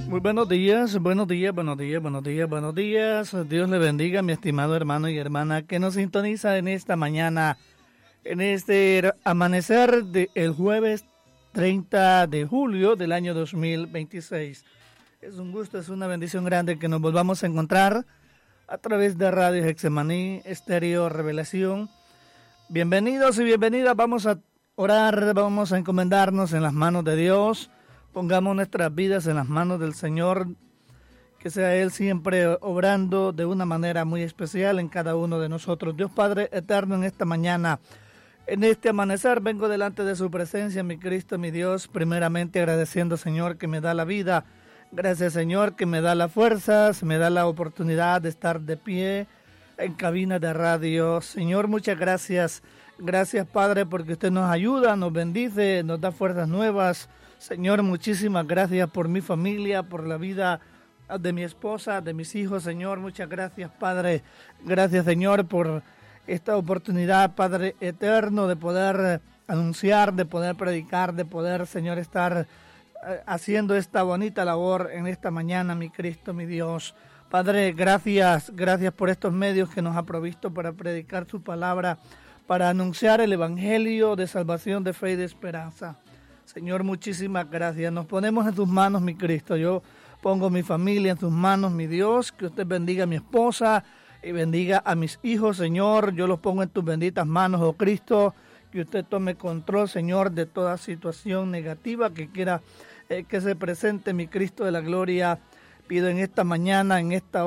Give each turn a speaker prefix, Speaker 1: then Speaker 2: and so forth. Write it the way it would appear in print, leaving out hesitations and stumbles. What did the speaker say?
Speaker 1: Muy buenos días, buenos días, buenos días, buenos días, buenos días. Dios le bendiga, mi estimado hermano y hermana que nos sintoniza en esta mañana, en este amanecer del jueves 30 de julio del año 2026. Es un gusto, es una bendición grande que nos volvamos a encontrar a través de Radio Getsemaní, Estéreo Revelación. Bienvenidos y bienvenidas, vamos a orar, vamos a encomendarnos en las manos de Dios. Pongamos nuestras vidas en las manos del Señor, que sea Él siempre obrando de una manera muy especial en cada uno de nosotros. Dios Padre eterno, en esta mañana, en este amanecer, vengo delante de su presencia, mi Cristo, mi Dios, primeramente agradeciendo, Señor, que me da la vida. Gracias, Señor, que me da las fuerzas, me da la oportunidad de estar de pie en cabina de radio. Señor, muchas gracias. Gracias, Padre, porque usted nos ayuda, nos bendice, nos da fuerzas nuevas. Señor, muchísimas gracias por mi familia, por la vida de mi esposa, de mis hijos, Señor. Muchas gracias, Padre. Gracias, Señor, por esta oportunidad, Padre eterno, de poder anunciar, de poder predicar, de poder, Señor, estar haciendo esta bonita labor en esta mañana, mi Cristo, mi Dios. Padre, gracias por estos medios que nos ha provisto para predicar su palabra, para anunciar el evangelio de salvación, de fe y de esperanza. Señor, muchísimas gracias. Nos ponemos en tus manos, mi Cristo. Yo pongo mi familia en tus manos, mi Dios. Que usted bendiga a mi esposa y bendiga a mis hijos, Señor. Yo los pongo en tus benditas manos, oh Cristo. Que usted tome control, Señor, de toda situación negativa que quiera que se presente, mi Cristo de la gloria. Pido en esta mañana, en esta